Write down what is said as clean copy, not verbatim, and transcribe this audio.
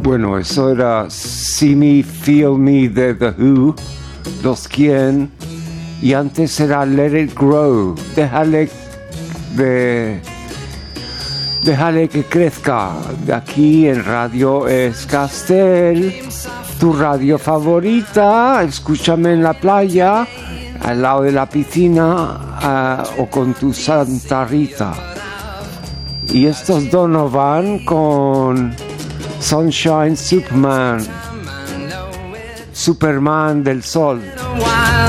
Bueno, eso era See Me, Feel Me de The Who, Los Quién, y antes era Let It Grow, déjale que crezca, de aquí en Radio Escastel, tu radio favorita. Escúchame en la playa, al lado de la piscina, o con tu Santa Rita. Y estos Donovan con Sunshine Superman del sol.